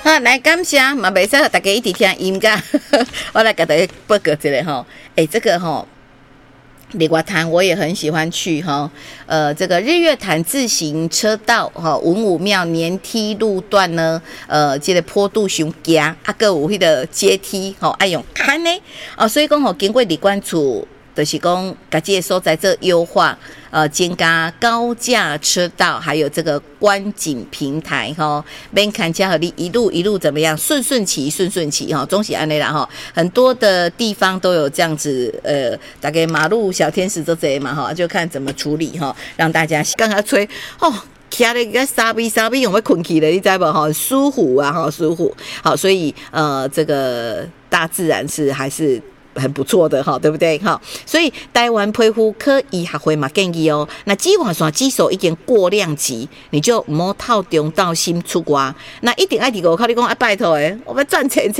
好，来感谢嘛，袂使大家一直听音乐，我来给大家报告一下吼。这个吼。里瓜潭我也很喜欢去哈，这个日月潭自行车道哈，文武庙年梯路段呢，这个坡度上行，啊，还有迄个阶梯吼，爱用看呢，所以讲吼，经过里管处，就是讲把这个所在做优化，增加高架车道，还有这个观景平台哈，免看起来和你一路怎么样顺其哈，总是安尼啦哈，很多的地方都有这样子，大概马路小天使都这样嘛哈，就看怎么处理哈，让大家刚刚吹哦。徛咧个沙逼用要困去了，你知不哈？舒服啊哈，舒服。好，所以这个大自然是还是很不错的哈，对不对哈？所以台湾皮肤科医学会嘛建议哦，那脂肪酸激素已经过量级，你就唔好套中到心出瓜，那一定爱提个，我靠你讲啊，拜托我要赚钱。